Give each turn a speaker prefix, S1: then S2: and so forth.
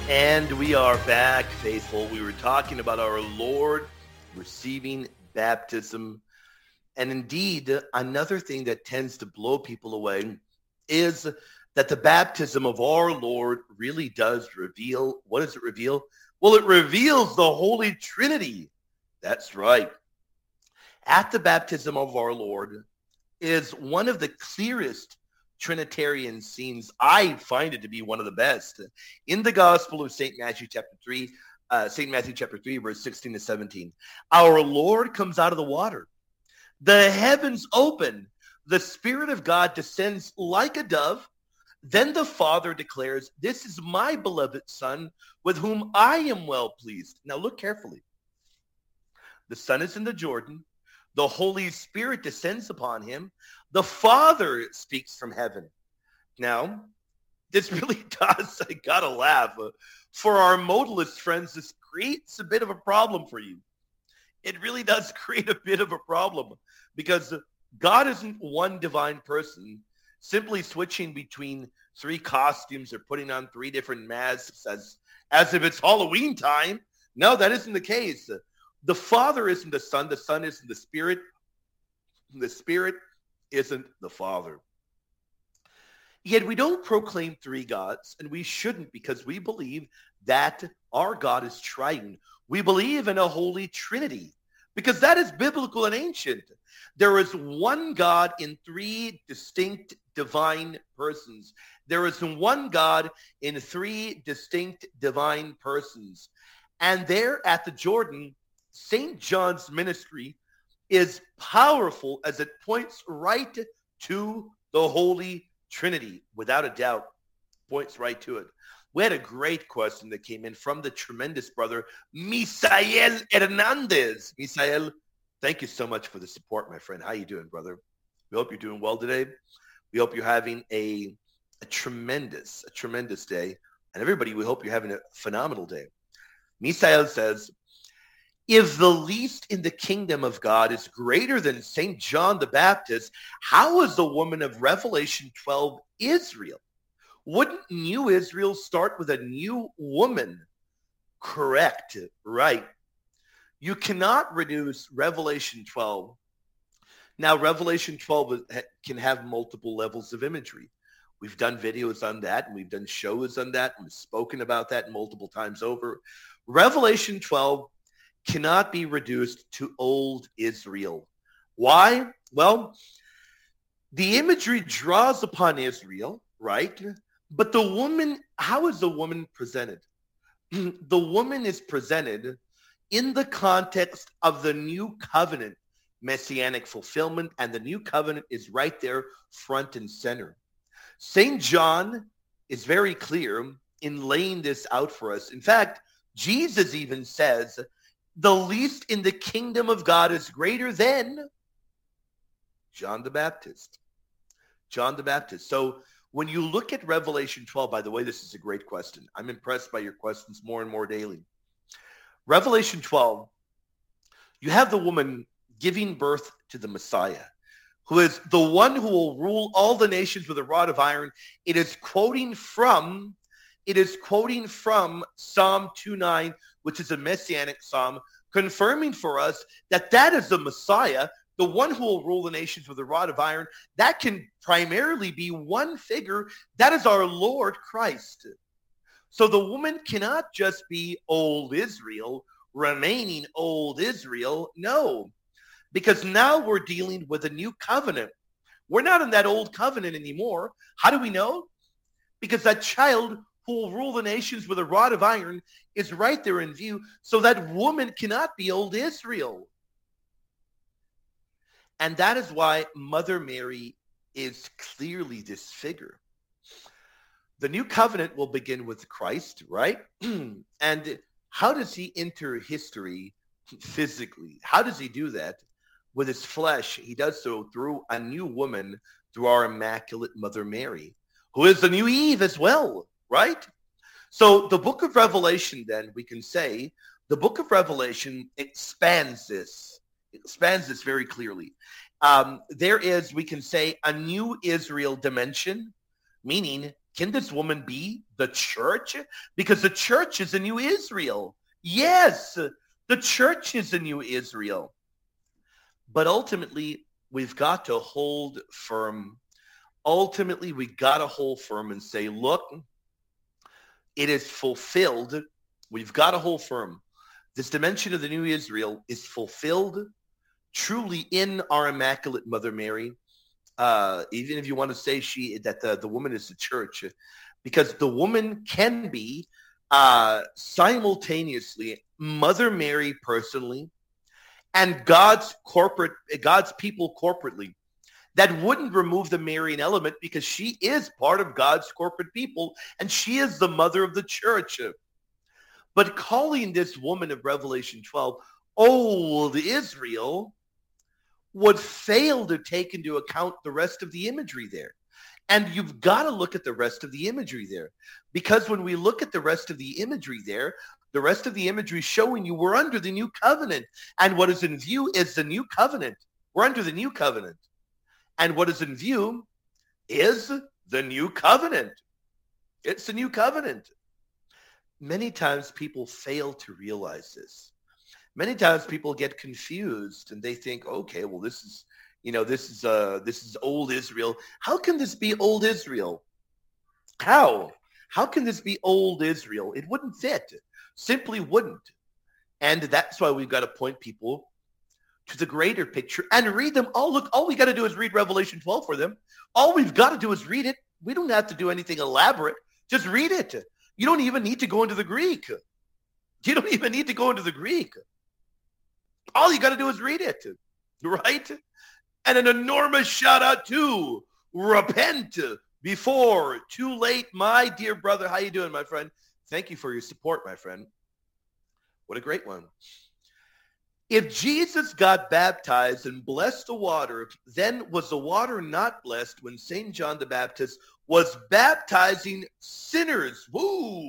S1: And we are back, faithful. We were talking about our Lord receiving baptism. And indeed, another thing that tends to blow people away is that the baptism of our Lord really does reveal, what does it reveal? Well, it reveals the Holy Trinity. That's right. At the baptism of our Lord is one of the clearest Trinitarian scenes. I find it to be one of the best. In the Gospel of St. Matthew chapter 3, St. Matthew chapter 3, verse 16 to 17, our Lord comes out of the water. The heavens open. The Spirit of God descends like a dove. Then the Father declares, "This is my beloved Son, with whom I am well pleased." Now look carefully. The Son is in the Jordan. The Holy Spirit descends upon him. The Father speaks from heaven. Now, this really does, I gotta laugh. For our modalist friends, this creates a bit of a problem for you. It really does create a bit of a problem because God isn't one divine person simply switching between three costumes or putting on three different masks as if it's Halloween time. No, that isn't the case. The Father isn't the Son isn't the Spirit isn't the Father. Yet we don't proclaim three gods, and we shouldn't, because we believe that our God is triune. We believe in a holy Trinity, because that is biblical and ancient. There is one God in three distinct divine persons. There is one God in three distinct divine persons. And there at the Jordan, St. John's ministry is powerful as it points right to the Holy Trinity, without a doubt, points right to it. We had a great question that came in from the tremendous brother, Misael Hernandez. Misael, thank you so much for the support, my friend. How you doing, brother? We hope you're doing well today. We hope you're having a tremendous day. And everybody, we hope you're having a phenomenal day. Misael says, if the least in the kingdom of God is greater than St. John the Baptist, how is the woman of Revelation 12 Israel? Wouldn't new Israel start with a new woman? Correct. Right. You cannot reduce Revelation 12. Now, Revelation 12 can have multiple levels of imagery. We've done videos on that, and we've done shows on that, and we've spoken about that multiple times over. Revelation 12 cannot be reduced to old Israel. Why? Well, the imagery draws upon Israel, right? But the woman, how is the woman presented? The woman is presented in the context of the new covenant messianic fulfillment, and the new covenant is right there front and center. St. John is very clear in laying this out for us. In fact, Jesus even says, the least in the kingdom of God is greater than John the Baptist. John the Baptist. So when you look at Revelation 12, by the way, this is a great question. I'm impressed by your questions more and more daily. Revelation 12, you have the woman giving birth to the Messiah, who is the one who will rule all the nations with a rod of iron. It is quoting from Psalm 2:9, which is a messianic psalm, confirming for us that that is the Messiah, the one who will rule the nations with a rod of iron. That can primarily be one figure. That is our Lord Christ. So the woman cannot just be old Israel, remaining old Israel. No, because now we're dealing with a new covenant. We're not in that old covenant anymore. How do we know? Because that child who will rule the nations with a rod of iron is right there in view. So that woman cannot be old Israel. And that is why Mother Mary is clearly this figure. The new covenant will begin with Christ, right? And how does he enter history physically? How does he do that? With his flesh, he does so through a new woman, through our Immaculate Mother Mary, who is the new Eve as well, right? So the book of Revelation, then, we can say, the book of Revelation expands this. It expands this very clearly. There is, we can say, a new Israel dimension, meaning Can this woman be the church? Because the church is the new Israel. Yes, the church is the new Israel. But ultimately, we've got to hold firm. Ultimately, we got to hold firm and say, look, it is fulfilled. We've got to hold firm. This dimension of the new Israel is fulfilled truly in our Immaculate Mother Mary. Even if you want to say that the woman is the church, because the woman can be simultaneously Mother Mary personally and God's people corporately. That wouldn't remove the Marian element because she is part of God's corporate people and she is the mother of the church. But calling this woman of Revelation 12 old Israel would fail to take into account the rest of the imagery there. And you've got to look at the rest of the imagery there. Because when we look at the rest of the imagery there, the rest of the imagery showing you we're under the new covenant. And what is in view is the new covenant. We're under the new covenant. And what is in view is the new covenant. It's the new covenant. Many times people fail to realize this. Many times people get confused and they think, okay, well, this is old Israel. How can this be old Israel? How? How can this be old Israel? It wouldn't fit. Simply wouldn't. And that's why we've got to point people to the greater picture and read them. Oh, look, all we got to do is read Revelation 12 for them. All we've got to do is read it. We don't have to do anything elaborate. Just read it. You don't even need to go into the Greek. You don't even need to go into the Greek. All you got to do is read it, right? And an enormous shout out to Repent Before Too Late. My dear brother, how you doing, my friend? Thank you for your support, my friend. What a great one. If Jesus got baptized and blessed the water, then was the water not blessed when St. John the Baptist was baptizing sinners? Woo!